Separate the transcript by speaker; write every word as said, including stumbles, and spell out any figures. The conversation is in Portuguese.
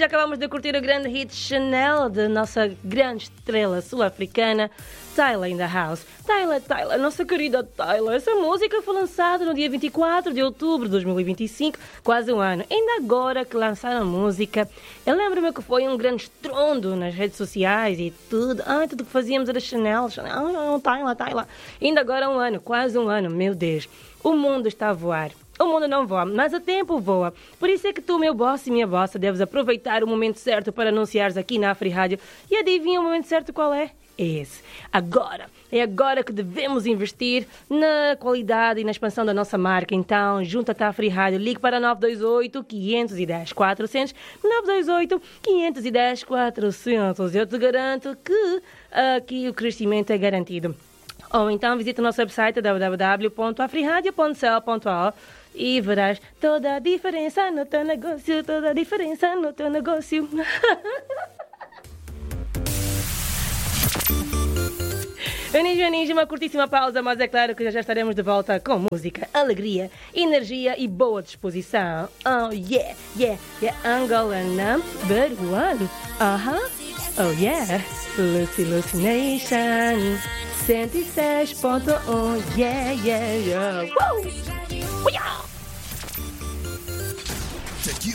Speaker 1: já acabamos de curtir o grande hit Chanel de nossa grande estrela sul-africana, Tyla in the House. Tyla, Tyla, nossa querida Tyla. Essa música foi lançada no dia vinte e quatro de outubro de dois mil e vinte e cinco, quase um ano. Ainda agora que lançaram a música, eu lembro-me que foi um grande estrondo nas redes sociais e tudo. Ah, tudo que fazíamos era Chanel, Chanel, ah, Tyla, Tyla. Ainda agora um ano, quase um ano, meu Deus. O mundo está a voar. O mundo não voa, mas o tempo voa. Por isso é que tu, meu boss e minha bossa, deves aproveitar o momento certo para anunciares aqui na Afri Rádio. E adivinha o momento certo qual é? Esse. Agora. É agora que devemos investir na qualidade e na expansão da nossa marca. Então, junta-te à Afri Rádio. Ligue para nove dois oito, quinhentos e dez, quatrocentos. nove dois oito, quinhentos e dez, quatrocentos. Eu te garanto que aqui o crescimento é garantido. Ou então visita o nosso website w w w ponto afriradio ponto c l ponto a o e verás toda a diferença no teu negócio, toda a diferença no teu negócio. Aninja, Aninja, uma curtíssima pausa, mas é claro que já, já estaremos de volta com música, alegria, energia e boa disposição. Oh yeah, yeah, yeah, Angola number one. Uh-huh, oh yeah, Lucy Lucy Nation. cento e seis ponto um, yeah, yeah, yeah. Woo! Yeah!